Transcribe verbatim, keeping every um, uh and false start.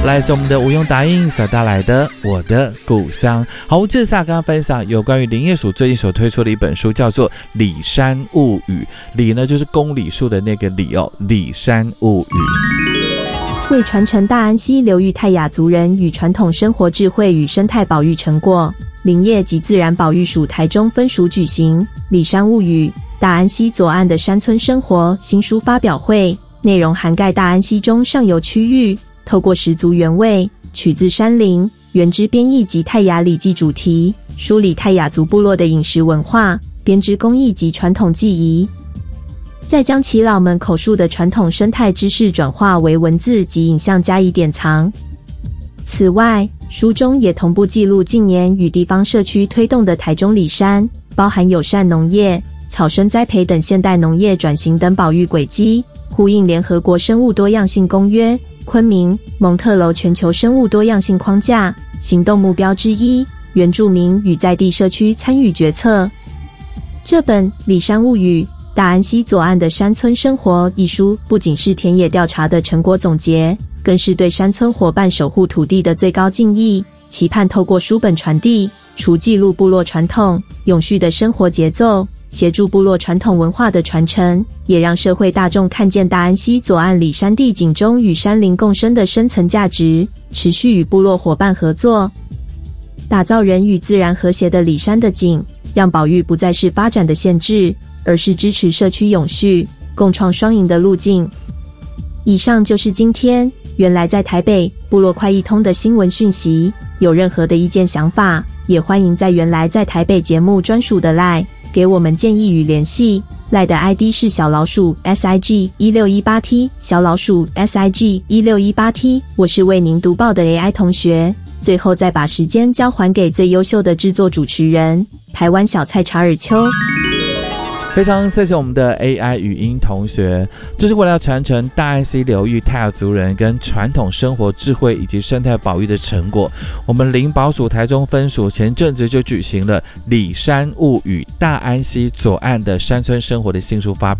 来自我们的吴庸达英所带来的我的故乡。好，接下来跟大家分享有关于林业署最近所推出的一本书，叫做《里山物语》。里呢就是公里数的那个里哦，里山物语。 为传承大安溪流域泰雅族人与传统生活智慧与生态保育成果，林业及自然保育署台中分署举行《里山物语》大安溪左岸的山村生活新书发表会，内容涵盖大安溪中上游区域，透过十足原味、取自山林、原汁编译及泰雅礼记主题，梳理泰雅族部落的饮食文化、编织工艺及传统技艺，再将耆老们口述的传统生态知识转化为文字及影像加以典藏。此外，书中也同步记录近年与地方社区推动的台中里山，包含友善农业、草生栽培等现代农业转型等保育轨迹，呼应联合国生物多样性公约、昆明、蒙特娄全球生物多样性框架行动目标之一，原住民与在地社区参与决策。这本《里山物语》大安溪左岸的山村生活一书，不仅是田野调查的成果总结，更是对山村伙伴守护土地的最高敬意，期盼透过书本传递，除记录部落传统永续的生活节奏，协助部落传统文化的传承，也让社会大众看见大安溪左岸里山地景中与山林共生的深层价值，持续与部落伙伴合作，打造人与自然和谐的里山的景，让保育不再是发展的限制，而是支持社区永续、共创双赢的路径。以上就是今天原来在台北部落快易通的新闻讯息，有任何的意见想法，也欢迎在原来在台北节目专属的 LINE 给我们建议与联系。 LINE 的 I D 是小老鼠 S I G 一六一八 T 小老鼠 S I G 一六一八 T。 我是为您读报的 A I 同学。最后再把时间交还给最优秀的制作主持人台湾小菜查尔丘。 非常谢谢我们的 A I 语音同学，这是为了传承大安溪流域泰雅族人跟传统生活智慧以及生态保育的成果。我们林保署台中分署前阵子就举行了里山物语大安溪左岸的山村生活的新书发表